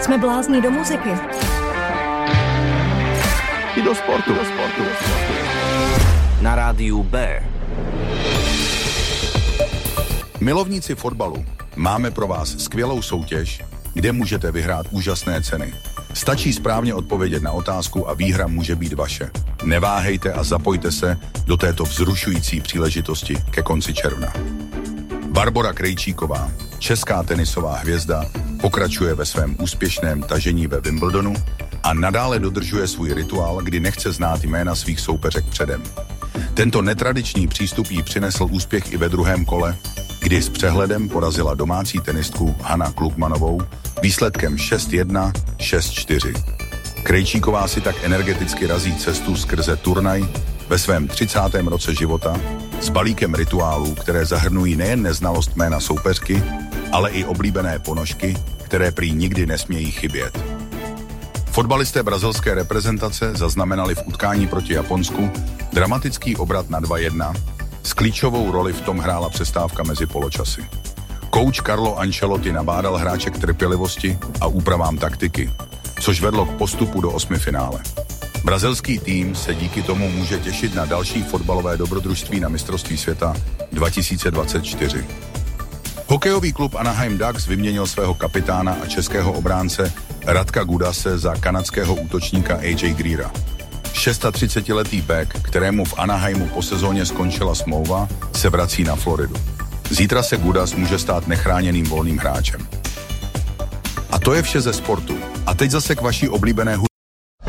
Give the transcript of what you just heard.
Jsme blázni do muziky. I do sportu. Na rádiu B. Milovníci fotbalu, máme pro vás skvělou soutěž, kde můžete vyhrát úžasné ceny. Stačí správně odpovědět na otázku a výhra může být vaše. Neváhejte a zapojte se do této vzrušující příležitosti ke konci června. Barbora Krejčíková, česká tenisová hvězda, pokračuje ve svém úspěšném tažení ve Wimbledonu a nadále dodržuje svůj rituál, kdy nechce znát jména svých soupeřek předem. Tento netradiční přístup jí přinesl úspěch i ve druhém kole, kdy s přehledem porazila domácí tenistku Hana Klugmanovou výsledkem 6-1, 6-4. Krejčíková si tak energeticky razí cestu skrze turnaj ve svém 30. roce života s balíkem rituálů, které zahrnují nejen neznalost jména soupeřky, ale i oblíbené ponožky, které prý nikdy nesmějí chybět. Fotbalisté brazilské reprezentace zaznamenali v utkání proti Japonsku dramatický obrat na 2-1. S klíčovou roli v tom hrála přestávka mezi poločasy. Kouč Carlo Ancelotti nabádal hráče k trpělivosti a úpravám taktiky, což vedlo k postupu do osmifinále. Brazilský tým se díky tomu může těšit na další fotbalové dobrodružství na mistrovství světa 2024. Hokejový klub Anaheim Ducks vyměnil svého kapitána a českého obránce Radka Gudase za kanadského útočníka AJ Greera. 36letý back, kterému v Anaheimu po sezóně skončila smlouva, se vrací na Floridu. Zítra se Gudas může stát nechráněným volným hráčem. A to je vše ze sportu. A teď zase k vaší oblíbené